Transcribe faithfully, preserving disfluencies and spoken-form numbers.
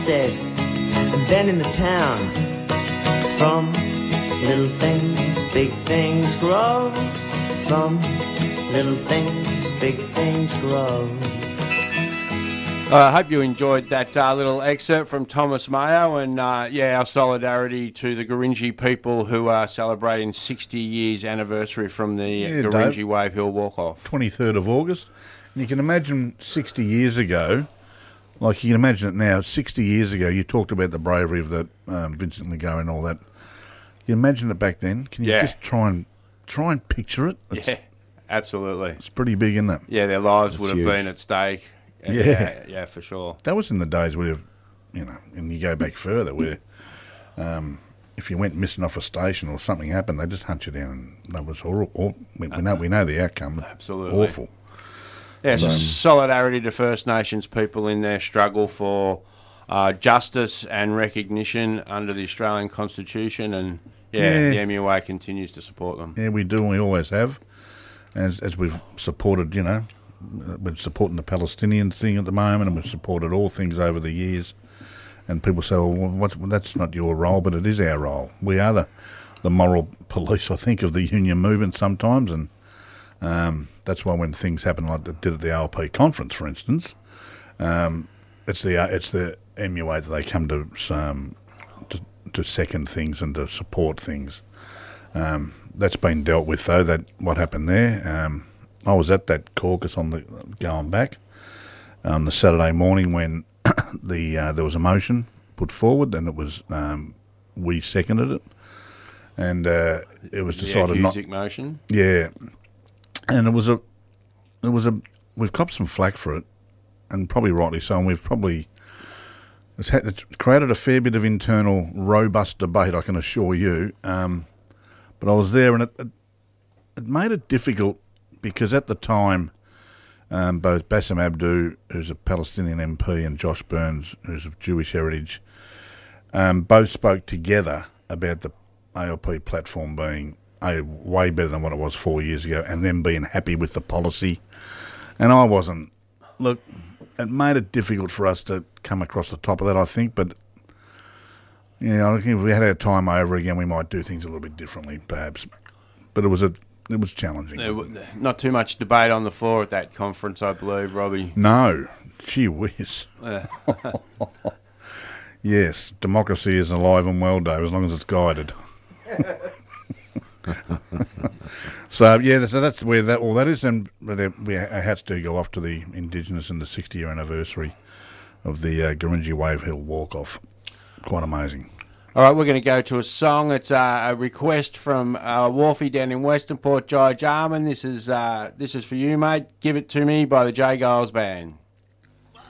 dead, and then in the town. From little things, big things grow. From little things, big things grow. I uh, hope you enjoyed that uh, little excerpt from Thomas Mayo, and uh, yeah, our solidarity to the Gurindji people who are celebrating sixty years anniversary from the yeah, Gurindji Dave, Wave Hill Walk-Off. twenty-third of August. And you can imagine sixty years ago, like you can imagine it now, sixty years ago, you talked about the bravery of that um, Vincent Legault and all that. You imagine it back then? Can you yeah. just try and try and picture it? It's, yeah, absolutely. It's pretty big, isn't it? Yeah, their lives That's would have huge. been at stake. Yeah. yeah, yeah, for sure. That was in the days where, you know, and you go back further, where um, if you went missing off a station or something happened, they just hunt you down, and that was horrible. We, we know we know the outcome. Absolutely awful. Yeah, so, so solidarity to First Nations people in their struggle for uh, justice and recognition under the Australian Constitution, and yeah, yeah, the M U A continues to support them. Yeah, we do, and we always have, as as we've supported, you know. We're supporting the Palestinian thing at the moment, and we've supported all things over the years. And people say, well, what's, well, that's not your role, but it is our role. We are the, the moral police, I think, of the union movement sometimes. And um, that's why when things happen like they did at the A L P conference, for instance, um, it's the it's the M U A that they come to, um, to, to second things and to support things. Um, that's been dealt with, though, that what happened there. Um, I was at that caucus on the going back on the Saturday morning when the uh, there was a motion put forward, and it was um, we seconded it, and uh, it was decided the not. motion. Yeah, and it was a it was a we've copped some flack for it, and probably rightly so, and we've probably it's, had, it's created a fair bit of internal robust debate, I can assure you. Um, but I was there, and it, it it made it difficult. Because at the time, um, both Bassem Abdu, who's a Palestinian M P, and Josh Burns, who's of Jewish heritage, um, both spoke together about the A L P platform being a, way better than what it was four years ago, and them being happy with the policy. And I wasn't. Look, it made it difficult for us to come across the top of that, I think, but you know, if we had our time over again, we might do things a little bit differently, perhaps. But it was a It was challenging. Not too much debate on the floor at that conference, I believe, Robbie. No. Gee whiz. Yeah. Yes, democracy is alive and well, Dave, as long as it's guided. So, yeah, so that's where that all that is. And we, our hats do go off to the Indigenous and the sixty-year anniversary of the uh, Gurindji Wave Hill Walk-Off. Quite amazing. All right, we're going to go to a song. It's uh, a request from uh, Wharfie down in Western Port, Jai Jarman. This is uh, this is for you, mate. Give It To Me by the J Giles Band.